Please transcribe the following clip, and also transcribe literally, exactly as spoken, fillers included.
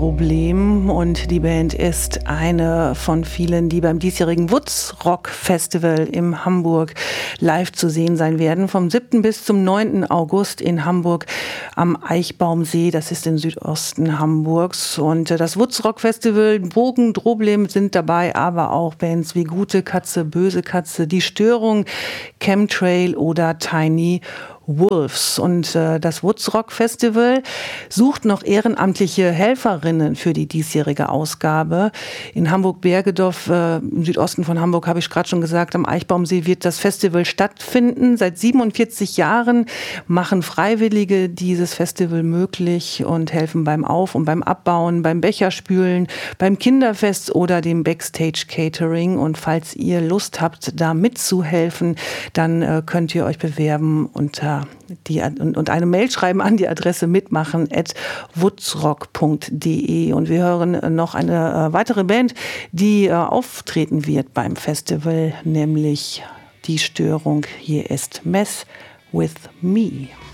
Problem und die Band ist eine von vielen, die beim diesjährigen Woodstock Festival in Hamburg live zu sehen sein werden. Vom siebten bis zum neunten August in Hamburg am Eichbaumsee, das ist im Südosten Hamburgs. Und das Woodstock Festival, Bogen, Droblem sind dabei, aber auch Bands wie Gute Katze, Böse Katze, Die Störung, Chemtrail oder Tiny Wolves. Und äh, das Woodstock Festival sucht noch ehrenamtliche Helferinnen für die diesjährige Ausgabe. In Hamburg-Bergedorf, äh, im Südosten von Hamburg, habe ich gerade schon gesagt, am Eichbaumsee wird das Festival stattfinden. Seit siebenundvierzig Jahren machen Freiwillige dieses Festival möglich und helfen beim Auf- und beim Abbauen, beim Becherspülen, beim Kinderfest oder dem Backstage-Catering. Und falls ihr Lust habt, da mitzuhelfen, dann äh, könnt ihr euch bewerben unter Die, und, und eine Mail schreiben an die Adresse mitmachen at woodsrock punkt de. Und wir hören noch eine äh, weitere Band, die äh, auftreten wird beim Festival, nämlich Die Störung. Hier ist Mess with Me.